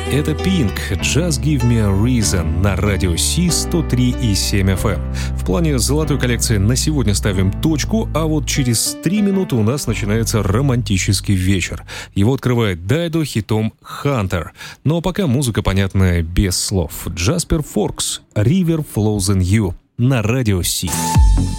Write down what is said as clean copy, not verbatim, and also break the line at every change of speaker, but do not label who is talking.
Это Pink, Just Give Me a Reason на радио Си 103,7 FM. В плане золотой коллекции на сегодня ставим точку, а вот через 3 минуты у нас начинается романтический вечер. Его открывает Дайдо хитом Hunter. Но пока музыка понятная без слов. Джаспер Форкс, River Flows in You на радио Си.